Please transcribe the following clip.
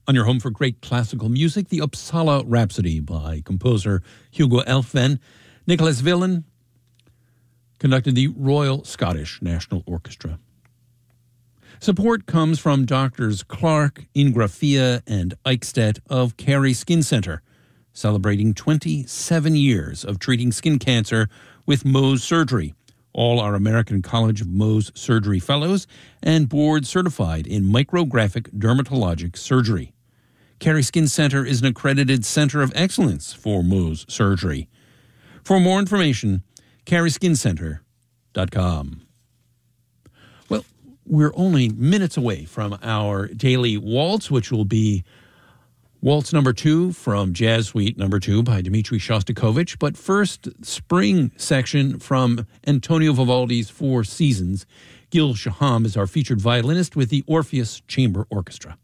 On your home for great classical music, the Uppsala Rhapsody by composer Hugo Elfven. Nicholas Villen conducted the Royal Scottish National Orchestra. Support comes from Doctors Clark, Ingrafia, and Eichstätt of Carey Skin Center, celebrating 27 years of treating skin cancer with Mohs surgery. All are American College of Mohs Surgery Fellows and board certified in micrographic dermatologic surgery. Carey Skin Center is an accredited center of excellence for Mohs surgery. For more information, careyskincenter.com. Well, we're only minutes away from our daily waltz, which will be Waltz number 2 from Jazz Suite number 2 by Dmitri Shostakovich. But first, spring section from Antonio Vivaldi's Four Seasons. Gil Shaham is our featured violinist with the Orpheus Chamber Orchestra.